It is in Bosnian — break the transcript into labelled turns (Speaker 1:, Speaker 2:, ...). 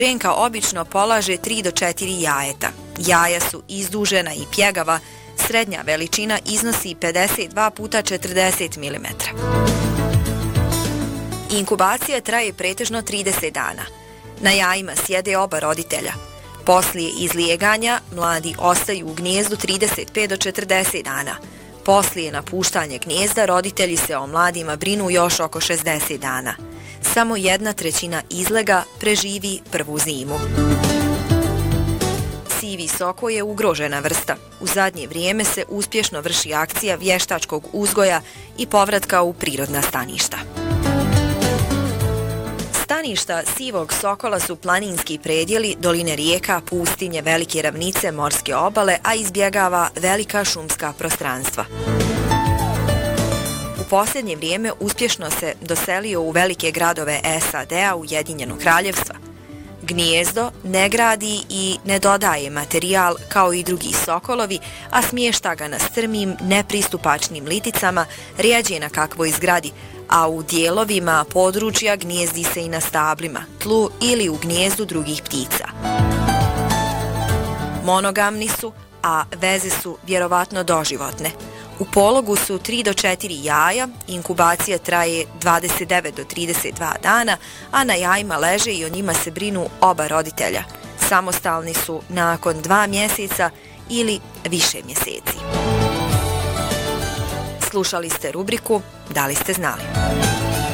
Speaker 1: Ženka obično polaže 3 do 4 jajeta. Jaja su izdužena i pjegava, srednja veličina iznosi 52 puta 40 mm. Inkubacija traje pretežno 30 dana. Na jajima sjede oba roditelja. Poslije izlijeganja mladi ostaju u gnijezdu 35 do 40 dana. Poslije napuštanja gnijezda roditelji se o mladima brinu još oko 60 dana. Samo 1/3 izlega preživi prvu zimu. Sivi soko je ugrožena vrsta. U zadnje vrijeme se uspješno vrši akcija vještačkog uzgoja i povratka u prirodna staništa. Staništa sivog sokola su planinski predjeli, doline rijeka, pustinje, velike ravnice, morske obale, a izbjegava velika šumska prostranstva. U posljednje vrijeme uspješno se doselio u velike gradove SAD-a, Ujedinjenog Kraljevstva. Gnijezdo ne gradi i ne dodaje materijal kao i drugi sokolovi, a smješta ga na strmim, nepristupačnim liticama, rijeđe na kakvoj zgradi, a u dijelovima područja gnijezdi se i na stablima, tlu ili u gnijezdu drugih ptica. Monogamni su, a veze su vjerovatno doživotne. U pologu su 3 do 4 jaja, inkubacija traje 29 do 32 dana, a na jajima leže i o njima se brinu oba roditelja. Samostalni su nakon 2 mjeseca ili više mjeseci. Slušali ste rubriku Da li ste znali?